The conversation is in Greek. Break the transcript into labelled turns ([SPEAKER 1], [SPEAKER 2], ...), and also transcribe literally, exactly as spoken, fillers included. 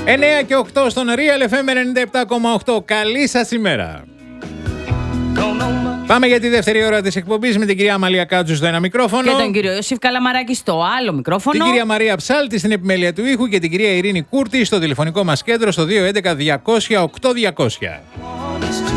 [SPEAKER 1] εννέα και οκτώ στον Real εφ εμ ενενήντα επτά κόμμα οκτώ. Καλή σας ημέρα. Πάμε για τη δεύτερη ώρα της εκπομπής με την κυρία Αμαλία Κάτζου στο ένα μικρόφωνο.
[SPEAKER 2] Και τον κύριο Ιωσήφ Καλαμαράκη στο άλλο μικρόφωνο.
[SPEAKER 1] Την κυρία Μαρία Ψάλτη στην επιμέλεια του ήχου και την κυρία Ειρήνη Κούρτη στο τηλεφωνικό μας κέντρο στο δύο έντεκα διακόσια οκτώ διακόσια.